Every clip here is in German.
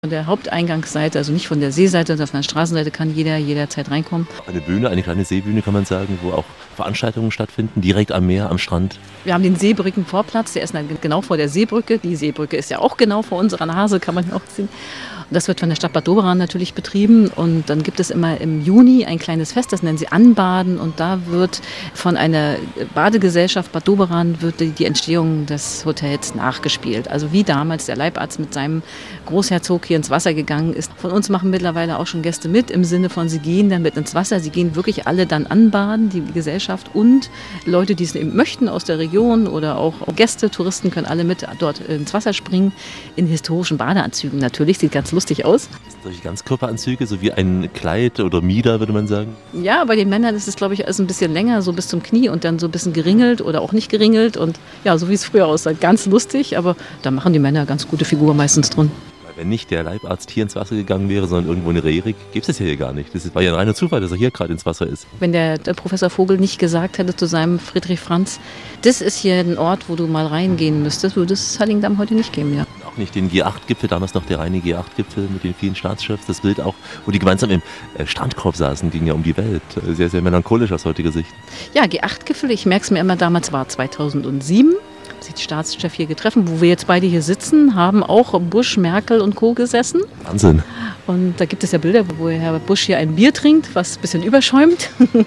Von der Haupteingangsseite, also nicht von der Seeseite, sondern von der Straßenseite kann jeder jederzeit reinkommen. Eine Bühne, eine kleine Seebühne kann man sagen, wo auch Veranstaltungen stattfinden, direkt am Meer, am Strand. Wir haben den Seebrückenvorplatz, der ist dann genau vor der Seebrücke. Die Seebrücke ist ja auch genau vor unserer Nase, kann man ja auch sehen. Und das wird von der Stadt Bad Doberan natürlich betrieben. Und dann gibt es immer im Juni ein kleines Fest, das nennen sie Anbaden. Und da wird von einer Badegesellschaft Bad Doberan wird die Entstehung des Hotels nachgespielt. Also wie damals der Leibarzt mit seinem Großherzog hier ins Wasser gegangen ist. Von uns machen mittlerweile auch schon Gäste mit, im Sinne von, sie gehen dann mit ins Wasser. Sie gehen wirklich alle dann anbaden, die Gesellschaft und Leute, die es eben möchten aus der Region oder auch Gäste, Touristen können alle mit dort ins Wasser springen. In historischen Badeanzügen natürlich, sieht ganz lustig aus. Solche Ganzkörperanzüge, so wie ein Kleid oder Mieder, würde man sagen? Ja, bei den Männern ist es, glaube ich, alles ein bisschen länger, so bis zum Knie und dann so ein bisschen geringelt oder auch nicht geringelt. Und ja, so wie es früher aussah, ganz lustig, aber da machen die Männer ganz gute Figur meistens drin. Wenn nicht der Leibarzt hier ins Wasser gegangen wäre, sondern irgendwo in Rerik, gäbe es das hier gar nicht. Das war ja ein reiner Zufall, dass er hier gerade ins Wasser ist. Wenn der Professor Vogel nicht gesagt hätte zu seinem Friedrich Franz, das ist hier ein Ort, wo du mal reingehen müsstest, würde es Heiligendamm heute nicht geben, ja. Auch nicht den G8-Gipfel, damals noch der reine G8-Gipfel mit den vielen Staatschefs, das Bild auch, wo die gemeinsam im Strandkorb saßen, ging ja um die Welt. Sehr, sehr melancholisch aus heutiger Sicht. Ja, G8-Gipfel, ich merke es mir immer, damals war 2007. Sich die Staatschef hier getroffen, wo wir jetzt beide hier sitzen, haben auch Bush, Merkel und Co. gesessen. Wahnsinn. Und da gibt es ja Bilder, wo Herr Bush hier ein Bier trinkt, was ein bisschen überschäumt.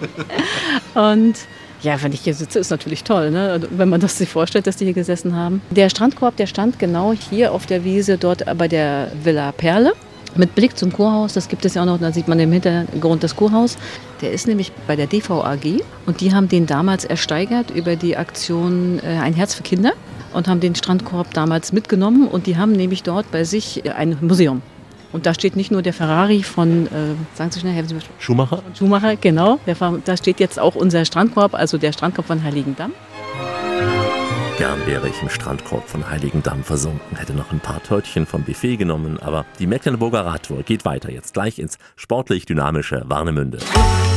Und ja, wenn ich hier sitze, ist natürlich toll, ne? Wenn man das sich vorstellt, dass die hier gesessen haben. Der Strandkorb, der stand genau hier auf der Wiese, dort bei der Villa Perle. Mit Blick zum Kurhaus, das gibt es ja auch noch, da sieht man im Hintergrund das Kurhaus. Der ist nämlich bei der DVAG und die haben den damals ersteigert über die Aktion Ein Herz für Kinder und haben den Strandkorb damals mitgenommen und die haben nämlich dort bei sich ein Museum. Und da steht nicht nur der Ferrari von, sagen Sie schnell, Schumacher? Von Schumacher, genau. Da steht jetzt auch unser Strandkorb, also der Strandkorb von Heiligendamm. Gern wäre ich im Strandkorb von Heiligendamm versunken, hätte noch ein paar Törtchen vom Buffet genommen, aber die Mecklenburger Radtour geht weiter, jetzt gleich ins sportlich dynamische Warnemünde.